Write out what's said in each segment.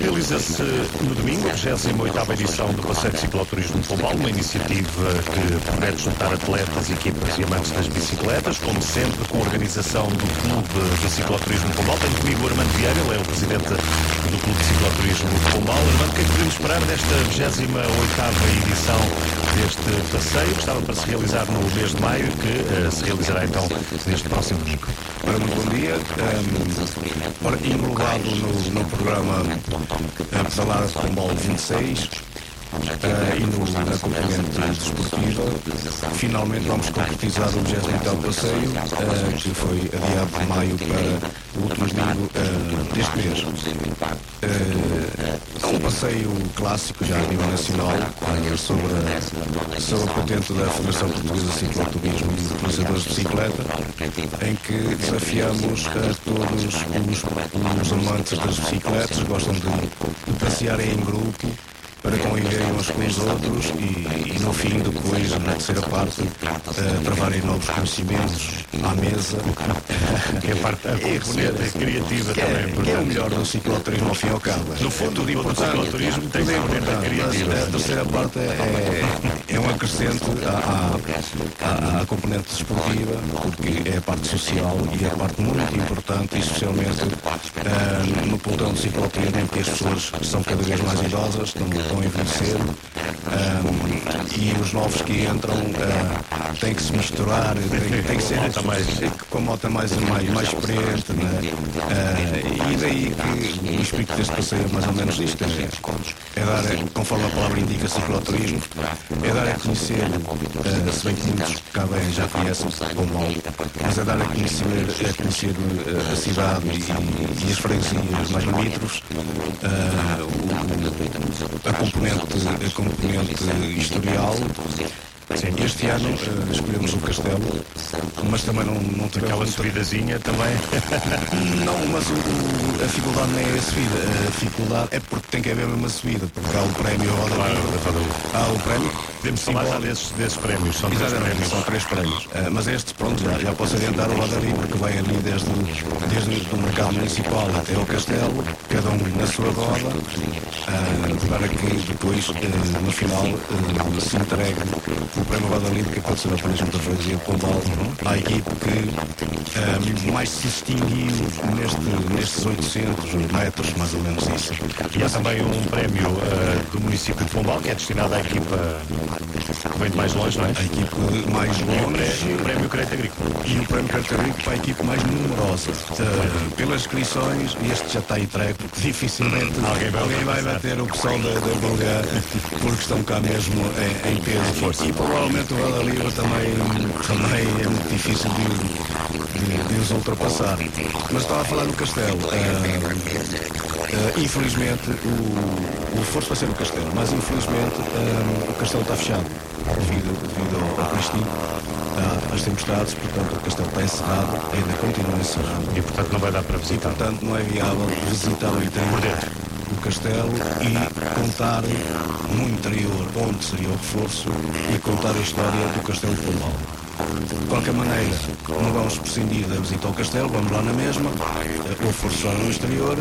Realiza-se no domingo a 28ª edição do Passeio de Cicloturismo de Pombal, uma iniciativa que promete juntar atletas, equipas e amantes das bicicletas, como sempre, com a organização do Clube de Cicloturismo de Pombal. Tenho comigo o Armando Vieira, ele é o presidente do Clube de Cicloturismo de Pombal. Armando, o que é que podemos esperar desta 28ª edição deste passeio, que estava para se realizar no mês de maio, que se realizará então neste próximo domingo? Ora, muito bom dia. Englobado no programa Pedalar de Pombal 26 e na componente desportiva, finalmente vamos concretizar o 28º passeio, que foi adiado de maio para o último domingo deste mês. É um passeio clássico já a nível nacional, sobre a patente da Federação Portuguesa de Cicloturismo e de utilizadores de bicicleta, em que desafiamos a todos os amantes das bicicletas, gostam de passearem em grupo, para conviverem uns com os outros e no fim, depois, na terceira parte, travarem novos conhecimentos à mesa. Que é a parte da componente criativa também. É o melhor do cicloturismo ao fim e ao cabo. No fundo, tudo importante, o cicloturismo tem componente criativa. A terceira parte é um acrescente à componente desportiva, porque é a parte social e é a parte muito importante, especialmente no pelotão de cicloturismo, em que as pessoas são cada vez mais idosas, estão a envelhecer, e os novos que entram têm que se misturar, tem que ser com a moto mais experiente, e daí que o espírito deste passeio é mais ou menos isto, é dar, conforme a palavra indica, cicloturismo, é dar a conhecer, se bem que muitos cá bem já conhecem Pombal, mas é dar a conhecer a cidade e as freguesias mais limítrofes, a componente historial. Sim, este ano escolhemos o Castelo, mas também não tivemos... Aquela subidazinha também. Não, mas a dificuldade não é a subida. A dificuldade é porque tem que haver uma subida, porque há o prémio há o prémio. Podemos falar já desses prémios. São três prémios. São três prémios. Mas este, pronto, já posso adiantar o Roda Livre, que vai ali desde o mercado municipal até ao Castelo, cada um na sua roda, para que depois, no final, se entregue o prémio Roda Livre, que pode ser apenas junto à freguesia de Pombal, à equipe que mais se distinguiu nestes 800 metros, mais ou menos isso. E há também um prémio do município de Pombal, que é destinado à equipa que vem de mais longe, não é? A equipe mais longe. O prémio Crédito Agrícola. E o prémio Crédito Agrícola para a equipe mais numerosa. Pelas inscrições, este já está entregue, porque dificilmente alguém vai bater o pessoal da Bulgária, porque estão cá mesmo em peso. E provavelmente o Roda Livre também é muito difícil de os ultrapassar. Mas estava a falar do Castelo. Infelizmente, o esforço vai ser o Castelo, mas infelizmente o Castelo está fechado devido ao Cristina, às tempestades, portanto o Castelo está encerrado, ainda continua encerrado. E portanto não vai dar para visitar. Portanto não é viável visitar o interior do Castelo e contar no interior onde seria o reforço e contar a história do Castelo de Pombal. De qualquer maneira, não vamos prescindir da visita ao Castelo, vamos lá na mesma, o reforço no exterior,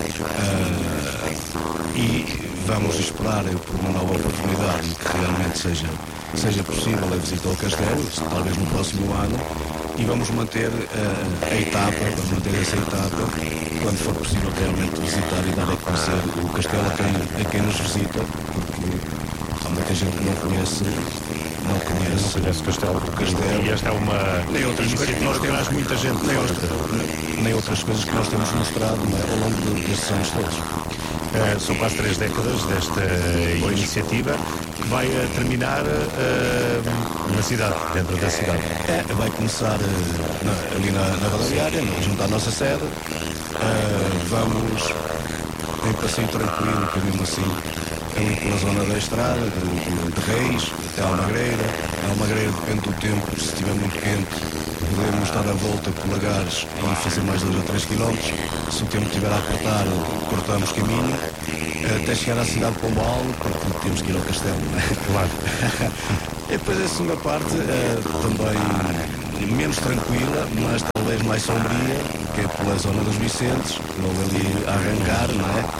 e vamos esperar por uma nova oportunidade que realmente seja possível a visita ao Castelo, talvez no próximo ano, e vamos manter essa etapa quando for possível realmente visitar e dar a conhecer o Castelo a quem nos visita, porque há muita gente que não conhece o Castelo. E esta é uma iniciativa que traz muita gente, nem outras coisas que nós temos mostrado ao longo desses anos todos. São quase 3 décadas desta iniciativa que vai terminar na cidade, dentro da cidade. Vai começar ali na rodoviária, junto à nossa sede. Vamos em passeio tranquilo, que mesmo assim, ali pela zona da estrada, de Reis, até à Almagreira. A Almagreira depende do tempo, se estiver muito quente, podemos estar à volta por Lagares e fazer mais 2 ou 3 km. Se o tempo estiver a apertar, cortamos caminho até chegar à cidade de Pombal, porque temos que ir ao Castelo. Claro. E depois a segunda parte também menos tranquila, mas talvez mais sombria, que é pela zona dos Vicentes, logo ali a arrancar, não é?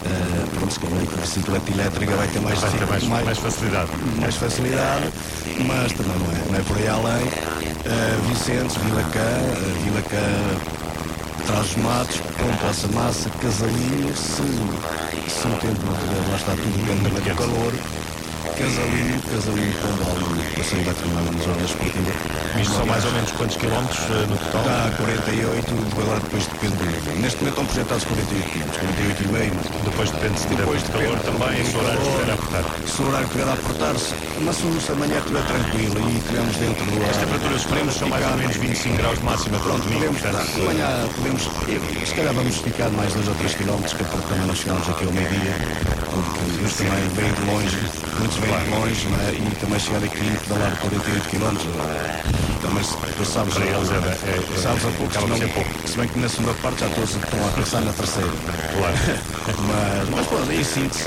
Pronto, com a bicicleta elétrica vai ter mais facilidade. Mais facilidade, mas também não é por aí além. Vicentes, Vila Cá, Trás-os-Matos, Praça Massa, Casalinho, se o tempo lá está tudo depende do calor. Casalinho, Pombal, passei na zona esportiva. Isto são mais ou menos quantos quilómetros no total? Está a 48, agora depois depende. Neste momento estão projetados 48 km, 48,5. Depois depende se tiver muito calor também, se o horário estiver a apertar. Se o horário estiver a apertar-se, mas se amanhã estiver tranquilo e estivermos dentro do ar. As temperaturas extremas são mais ou menos 25 graus de máxima para o domingo. Amanhã podemos, se calhar vamos esticar mais 2 ou 3 km, que é para também nós chegamos aqui ao meio-dia. Mas também bem de longe, muitos bem de longe, não é? E também chegar aqui da lá de 48 km. Também sabes para eles sabes a pouco, se bem que na segunda parte já todos estão a pensar na terceira. Claro. mas pronto, em síntese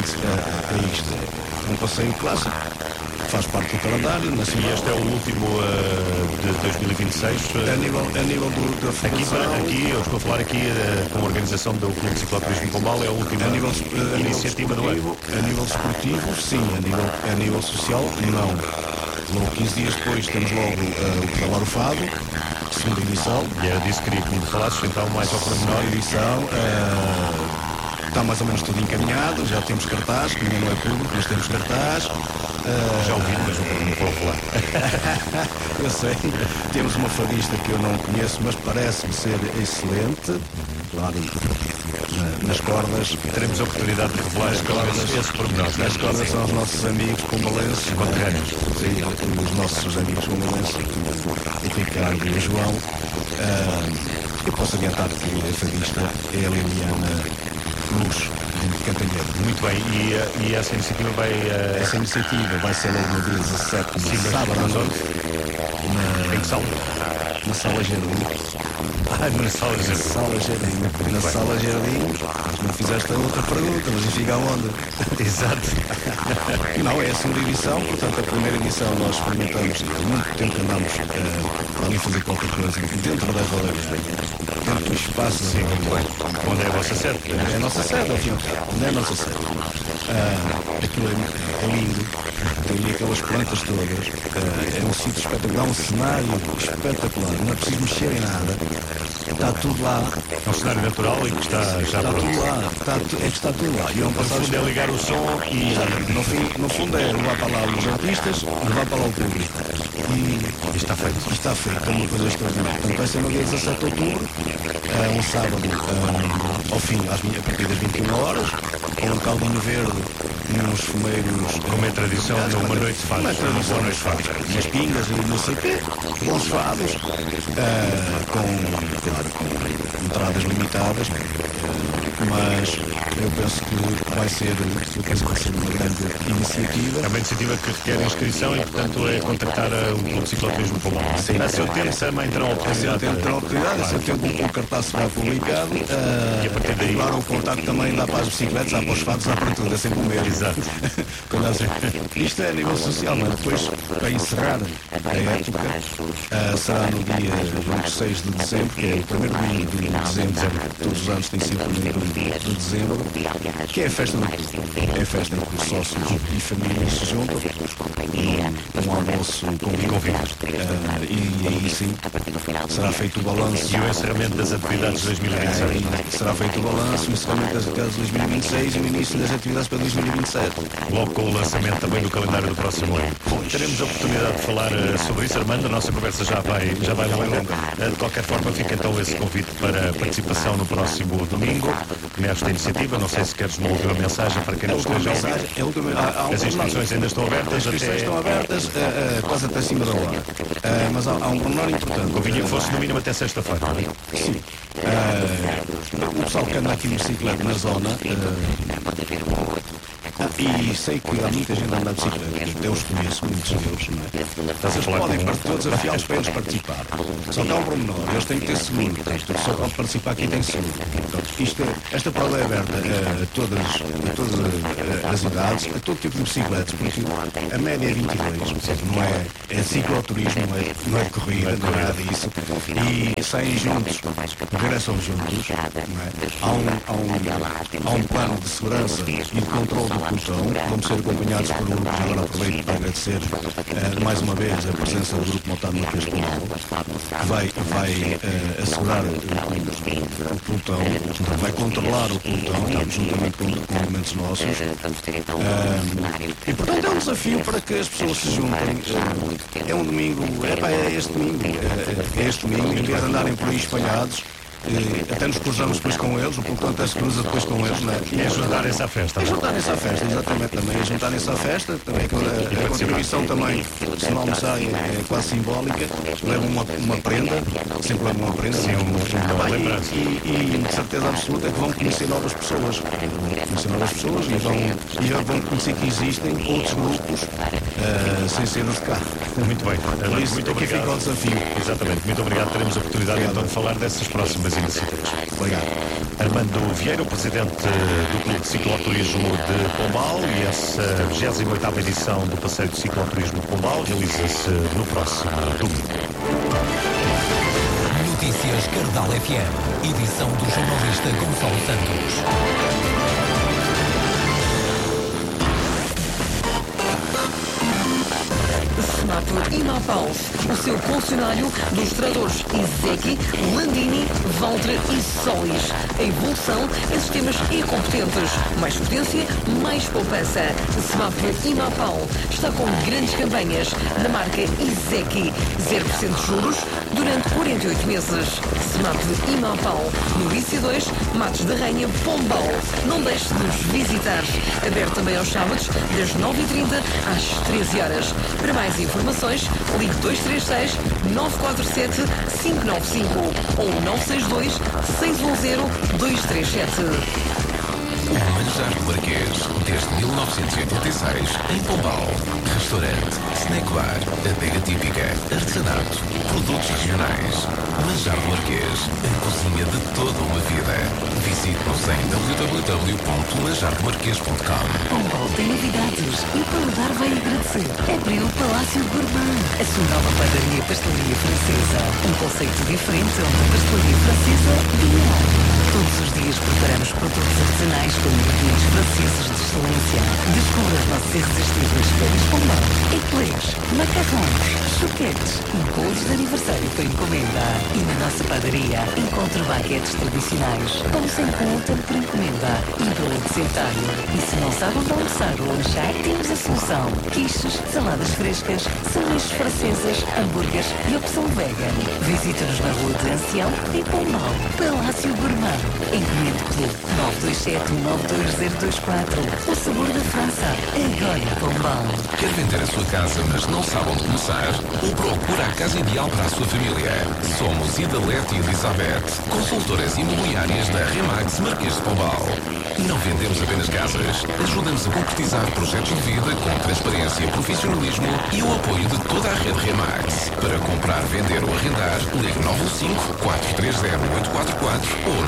é isto. Um passeio clássico. Faz parte do calendário nacional. E este é o último de 2026. A nível da federação. Aqui, eu estou a falar aqui com a organização do Clube de Cicloturismo Pombal, é a última iniciativa do ano. A nível desportivo, sim. A nível social, não. Logo 15 dias depois temos logo o Pedalar o Fado, segunda edição. E era disso que queria que me falasses, então, mais ao pormenor. Edição. Está mais ou menos tudo encaminhado, já temos cartaz, que ainda não é público, mas temos cartaz. Já ouvi, mas não vou falar. Eu sei, temos uma fadista que eu não conheço, mas parece-me ser excelente. Claro, nas cordas. Teremos a oportunidade de revelar as cordas, esses pormenores. As cordas são os nossos amigos pombalenses, os nossos amigos pombalenses, o Ricardo e o João. Eu posso adiantar que a fadista é a Liliana Luz, de Cantanheiro. Muito bem, e essa iniciativa vai... Essa iniciativa vai ser logo no dia 17 de sábado, em que sala? Na Sala Jardim. Na Sala Jardim. Na Sala Jardim. Não fizeste a outra pergunta, mas fica aonde? Exato. Não, é a segunda edição, portanto a primeira edição nós experimentamos muito tempo que andamos ali a fazer qualquer coisa dentro da roda, dentro do espaço. Sim, muito bem. Onde é a vossa sede? É a nossa sede, afinal. Não é a nossa sede. Aquilo é lindo. Tem aquelas plantas todas. É um sítio espetacular, um cenário espetacular. Não é preciso mexer em nada. Está tudo lá. É um cenário natural e que está já pronto. Tudo lá. Está tudo lá. E no fundo é ligar o som e... No fundo é levar para lá os artistas, levar para lá o público. E está feito. Está feito, é uma coisa extraordinária. Portanto, vai ser no dia 17 de outubro, um sábado, ao fim, a partir das 21 horas, com um caldinho verde e uns fumeiros. Como é tradição, uma noite de fados. Uma boa noite de fados. Umas pingas e não sei o quê, bons fados, com entradas limitadas, mas eu penso que vai ser uma grande iniciativa. É uma iniciativa que requer inscrição e, portanto, é contactar o Clube de Cicloturismo Pombal. Sim. A seu tempo também terão a oportunidade. A seu tempo o cartaz será publicado. E a partir daí... Claro, o contacto também dá para as bicicletas, dá para os fatos, dá para tudo, é sempre o mesmo. Exato. Isto é a nível social, mas depois, para encerrar a época, será no dia 26 de dezembro, que é o primeiro domingo de dezembro, todos os anos tem sido o primeiro domingo de dezembro, que é a festa do clube. É a festa em que os sócios e famílias se juntam, um almoço convidados. E aí sim, será feito o balanço. E o encerramento das atividades de 2026. Será feito o balanço, o encerramento das atividades de 2026 e o início das atividades para 2027. Logo com o lançamento também do calendário do próximo ano. Teremos a oportunidade de falar sobre isso, Armando. A nossa conversa já vai longa. De qualquer forma, fica então esse convite para participação no próximo domingo nesta iniciativa. Não sei se queres uma última mensagem para quem não esteja a ouvir. As inscrições ainda estão abertas. As inscrições estão abertas quase até cima da hora. Mas há um pormenor importante. Convinha que fosse no mínimo até sexta-feira. Sim. O pessoal que anda aqui no bicicleta na zona E sei que há muita gente a andar de bicicleta, até os conheço, muitos deles, não é? Eles podem desafiá-los para eles participar. Só que há um pormenor, eles têm que ter seguro, portanto, só pode participar quem tem seguro. Portanto, esta prova é aberta a todas as idades, a todo tipo de bicicletas, porque a média é 22, portanto, não é cicloturismo, não é corrida, não é nada disso. E saem juntos, regressam juntos, não é? Há um plano de segurança e de controle do pelotão, vamos ser acompanhados por um grupo. Agora aproveito para agradecer mais uma vez a presença do Grupo Montado Marquês de Pombal, que vai assegurar o pelotão, vai controlar o pelotão, estamos juntamente com elementos nossos. E portanto é um desafio para que as pessoas se juntem. É um domingo, é este domingo, em vez de andarem por aí espalhados. Até nos cruzamos depois com eles, o pelotão até se cruza depois com eles, não é? E juntarem-se à festa. Juntarem-se à festa, exatamente, também. Juntarem-se à festa, também a contribuição também, se não almoçarem, é quase simbólica. Levam uma prenda, sempre levam uma prenda. Sim, uma lembrança. E de certeza absoluta que vão conhecer novas pessoas. E vão conhecer que existem outros grupos sem ser os de cá. Muito bem. Por isso, muito aqui obrigado. fica o desafio. Exatamente. Muito obrigado. Teremos a oportunidade então de falar dessas próximas iniciativas. Obrigado. Armando Vieira, o presidente do Clube de Cicloturismo de Pombal, e essa 28ª edição do Passeio de Cicloturismo de Pombal realiza-se no próximo domingo. Notícias Cardal FM, edição do jornalista Gonçalo Santos. SMAP e Mapals, o seu concessionário dos tradores Izeki, Landini, Valtra e Solis. A evolução em sistemas e competentes. Mais potência, mais poupança. SMAP e Mapal está com grandes campanhas na marca Izeki. 0% de juros durante 48 meses. SMAP e Mapal, no IC2, Matos da Rainha, Pombal. Não deixe de nos visitar. Aberto também aos sábados, das 9h30 às 13 horas. Para mais informações, ligue 236 947 595 ou 962 610 237. Manjar do Marquês, desde 1986, em Pombal. Restaurante, snack bar, adega típica, artesanato, produtos regionais. Manjar do Marquês, a cozinha de toda uma vida. Visite-nos em www.manjardomarquês.com. Pombal tem novidades e o paladar vai agradecer. Abriu o Palácio Gourmand, a sua nova padaria e pastelaria francesa. Um conceito diferente a uma pastelaria francesa bial. Todos os dias preparamos produtos artesanais com ingredientes franceses de excelência. Descubra os nossos irresistíveis pães Pombal, eclairs, macarrões, choquetes e bolos de aniversário para encomenda. E na nossa padaria encontre baguetes tradicionais, pão sem glúten por encomenda e bolo de centenário. E se não sabe onde almoçar ou lanchar, temos a solução. Quiches, saladas frescas, sanduíches francesas, hambúrgueres e opção vegan. Visite-nos na Rua de Ancião, em Pombal, Palácio Gourmand. Encomende pelo 927-92024. O sabor da França, agora em Pombal. Quer vender a sua casa, mas não sabe onde começar? Ou procura a casa ideal para a sua família? Somos Idalete e Elizabeth, consultoras imobiliárias da Remax Marquês de Pombal. Não vendemos apenas casas, ajudamos a concretizar projetos de vida com transparência, profissionalismo e o apoio de toda a rede Remax. Para comprar, vender ou arrendar, ligue 915-430-844 ou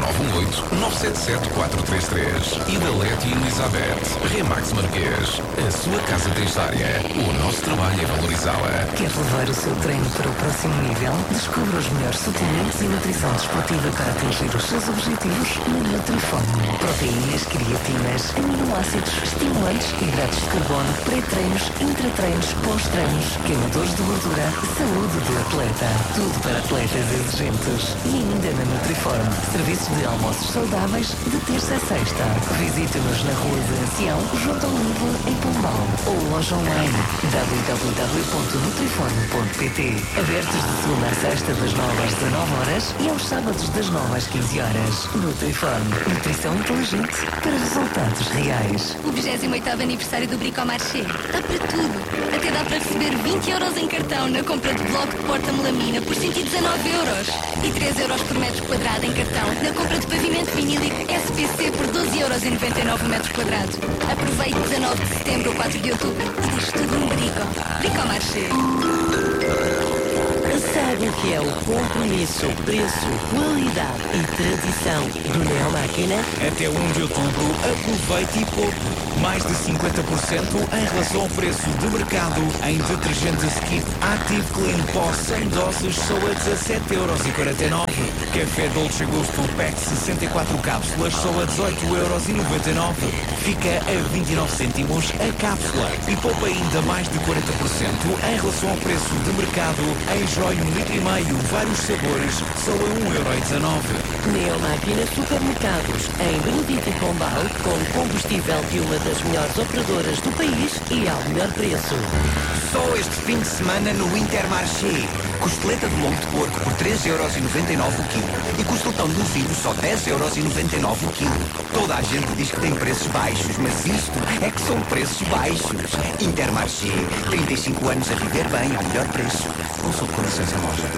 918-977-433. Idalete e Elizabeth, Remax Marquês. A sua casa tem história. O nosso trabalho é valorizá-la. Quer levar o seu treino para o próximo nível? Descubra os melhores suplementos e nutrição desportiva para atingir os seus objetivos no Nutriform. Proteínas, creatinas, aminoácidos, estimulantes, hidratos de carbono, pré-treinos, intratreinos, pós-treinos, queimadores de gordura, saúde do atleta. Tudo para atletas exigentes. E ainda na Nutriform, serviços de almoços saudáveis de terça a sexta. Visite-nos na Rua de Ancião, junto ao Livro, em Pombal. Ou loja online www.nutriform.pt. Abertos de segunda a sexta das 9 às 19 horas e aos sábados das 9 às 15 horas. Nutriform. Nutrição inteligente para resultados reais. O 28º aniversário do Bricomarché. Dá para tudo. Até dá para receber 20 euros em cartão na compra de bloco de porta-melamina por 119 euros. E 3 euros por metro quadrado em cartão na compra de pavimento vinílico SPC por 12,99 metro quadrado. Aproveite 19 de setembro ou 4 de outubro. Diz tudo no Brico. Bricomarché. Sabe o que é o compromisso, preço, qualidade e tradição do Neomáquina? Até 1 de outubro, aproveite e poupe. Mais de 50% em relação ao preço de mercado em detergente Skip Active Clean Pó 100 doses só a 17,49€. Café Dolce Gusto Pack 64 cápsulas só a 18,99€. Fica a 29 cêntimos a cápsula e poupa ainda mais de 40% em relação ao preço de mercado em Joy 1,5 litro, vários sabores, só a 1,19€. Neomáquina Supermercados, em Benedito e Pombal, com combustível de uma das melhores operadoras do país e ao melhor preço. Só este fim de semana no Intermarché. Costeleta de lombo de porco por 3,99€ o quilo. E costelão de novilho só 10,99€ o quilo. Toda a gente diz que tem preços baixos, mas isto é que são preços baixos. Intermarché. 35 anos a viver bem ao melhor preço. Consulte com licença em loja.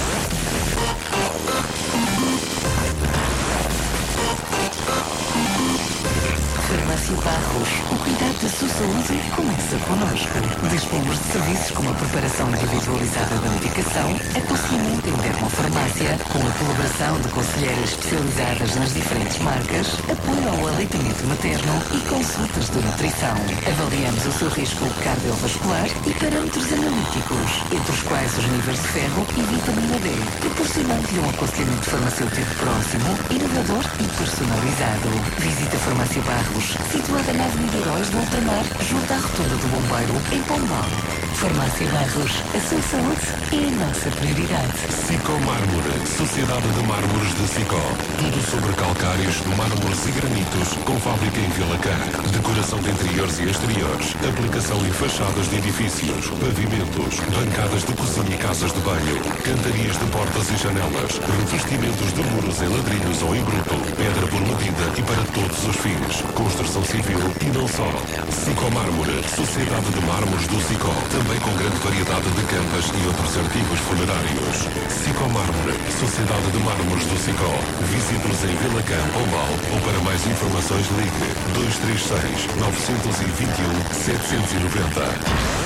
Farmácia Barros. O cuidado da sua saúde começa connosco. Dispomos de serviços como a preparação individualizada da medicação, aconselhamento em dermofarmácia, com a colaboração de conselheiras especializadas nas diferentes marcas, apoio ao aleitamento materno e consultas de nutrição. Avaliamos o seu risco cardiovascular e parâmetros analíticos, entre os quais os níveis de ferro e vitamina D, proporcionando-lhe um aconselhamento farmacêutico próximo, inovador e personalizado. Visita a Farmácia Barros, situada na Avenida Heróis do Ultramar, junto à Rotunda do Bombeiro, em Pombal. Farmácia Barros, a sua saúde é a nossa prioridade. Sicó Mármore, Sociedade de Mármores de Sicó. Tudo sobre calcários, mármores e granitos, com fábrica em Vila Cã. Decoração de interiores e exteriores, aplicação em fachadas de edifícios, pavimentos, bancadas de cozinha e casas de banho, cantarias de portas e janelas, revestimentos de muros em ladrilhos ou em bruto, pedra por medida e para todos os fins, construção civil e não só. Sicó Mármore, Sociedade de Mármores do Sicó, também com grande variedade de campas e outros artigos funerários. Sicó Mármore, Sociedade de Mármores do Sicó. Visite-nos em Vila Cã, Pombal, ou para mais informações ligue 236 921 790.